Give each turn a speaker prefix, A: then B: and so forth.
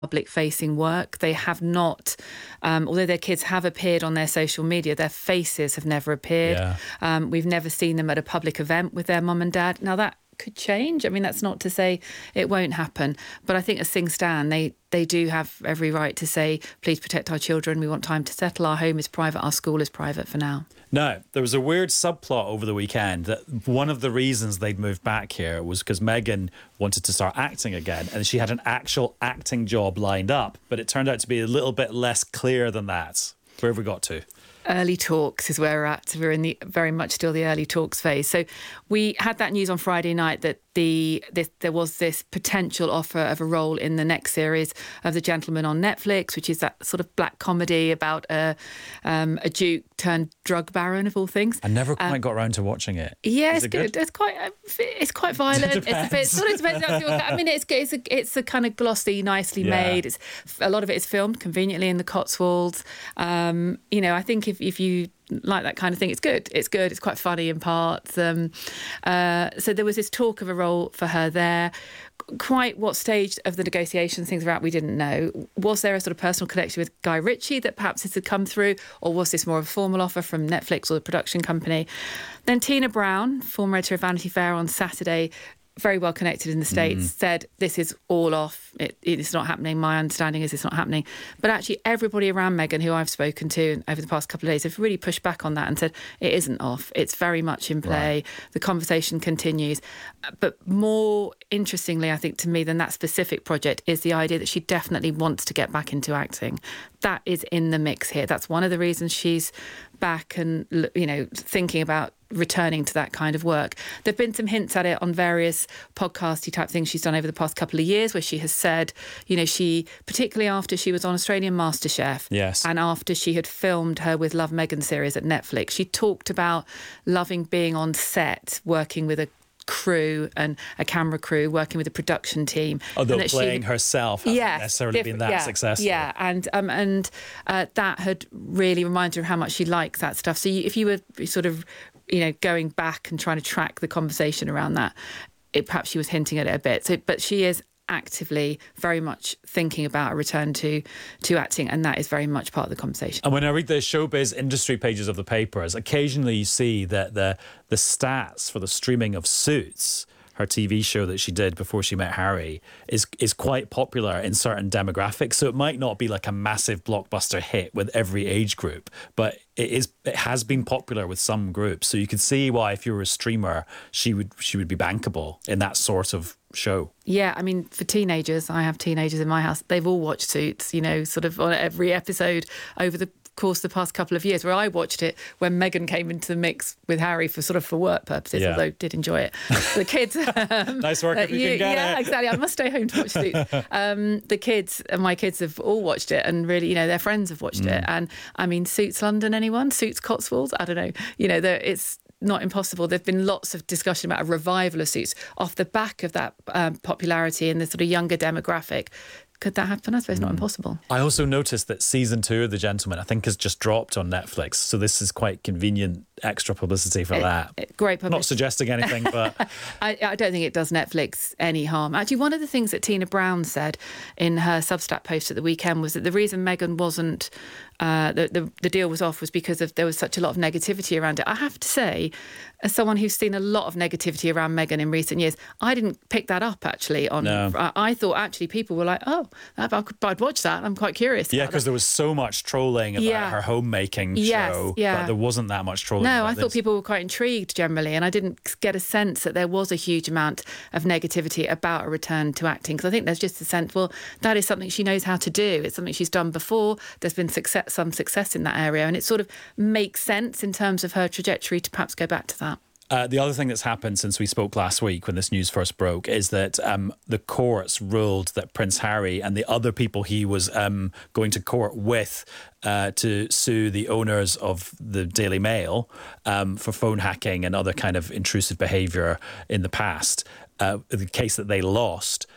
A: public-facing work. They have not, although their kids have appeared on their social media, their faces have never appeared. We've never seen them at a public event with their mum and dad. Now, that could change. I mean, that's not to say it won't happen. But I think as things stand, they do have every right to say, please protect our children. We want time to settle. Our home is private. Our school is private for now.
B: Now, there was a weird subplot over the weekend that one of the reasons they'd moved back here was because Meghan wanted to start acting again, and she had an actual acting job lined up, but it turned out to be a little bit less clear than that. Where have we got to?
A: Early talks is where we're at. We're in the very much still the early talks phase. So we had that news on Friday night that there was this potential offer of a role in the next series of The Gentleman on Netflix, which is that sort of black comedy about a duke turned drug baron of all things.
B: I never quite got around to watching it.
A: Yeah, it's good. It's quite violent. It's a bit sort of depends on your, I mean, it's a kind of glossy, nicely made. It's a lot of it is filmed conveniently in the Cotswolds. I think if you like that kind of thing, it's good. It's quite funny in parts. So there was this talk of a role for her there. Quite what stage of the negotiations things were at, we didn't know. Was there a sort of personal connection with Guy Ritchie that perhaps this had come through, or was this more of a formal offer from Netflix or the production company? Then Tina Brown, former editor of Vanity Fair, on Saturday, very well connected in the States, said this is all off. It's not happening. My understanding is it's not happening. But actually everybody around Meghan who I've spoken to over the past couple of days have really pushed back on that and said it isn't off. It's very much in play. Right. The conversation continues. But more interestingly, I think, to me than that specific project is the idea that she definitely wants to get back into acting. That is in the mix here. That's one of the reasons she's back and, thinking about returning to that kind of work. There've been some hints at it on various podcasty type things she's done over the past couple of years, where she has said, she, particularly after she was on Australian MasterChef,
B: yes,
A: and after she had filmed her With Love Meghan series at Netflix, she talked about loving being on set, working with a crew and a camera crew, working with a production team.
B: Although playing herself hasn't necessarily been that successful.
A: Yeah, and that had really reminded her how much she liked that stuff. So if you were sort of, going back and trying to track the conversation around that, perhaps she was hinting at it a bit. So, but she is actively very much thinking about a return to acting, and that is very much part of the conversation.
B: And when I read the showbiz industry pages of the papers, occasionally you see that the stats for the streaming of Suits, her TV show that she did before she met Harry, is quite popular in certain demographics. So it might not be like a massive blockbuster hit with every age group, but it has been popular with some groups. So you could see why, if you were a streamer, she would be bankable in that sort of show.
A: Yeah, I mean, for teenagers, I have teenagers in my house, they've all watched Suits, sort of on every episode over the course of the past couple of years, where I watched it when Meghan came into the mix with Harry for work purposes, although did enjoy it. The kids...
B: nice work if you can get it.
A: Yeah, exactly. I must stay home to watch Suits. The kids, and my kids have all watched it, and really, their friends have watched it. And I mean, Suits London, anyone? Suits Cotswolds? I don't know. It's not impossible. There've been lots of discussion about a revival of Suits off the back of that popularity in the sort of younger demographic. Could that happen? I suppose not impossible.
B: I also noticed that season 2 of The Gentleman, I think, has just dropped on Netflix. So this is quite convenient extra publicity for that.
A: Great publicity.
B: Not suggesting anything, but...
A: I don't think it does Netflix any harm. Actually, one of the things that Tina Brown said in her Substack post at the weekend was that the reason Meghan wasn't... the deal was off was because there was such a lot of negativity around it. I have to say, as someone who's seen a lot of negativity around Meghan in recent years, I didn't pick that up, actually. I thought, actually, people were like, oh, I'd watch that. I'm quite curious.
B: Yeah, because there was so much trolling about her homemaking show, but there wasn't that much trolling.
A: No, I thought people were quite intrigued generally, and I didn't get a sense that there was a huge amount of negativity about a return to acting, because I think there's just a sense, well, that is something she knows how to do. It's something she's done before. There's been some success in that area, and it sort of makes sense in terms of her trajectory to perhaps go back to that.
B: The other thing that's happened since we spoke last week when this news first broke is that the courts ruled that Prince Harry and the other people he was going to court with to sue the owners of the Daily Mail for phone hacking and other kind of intrusive behaviour in the past, the case that they lost,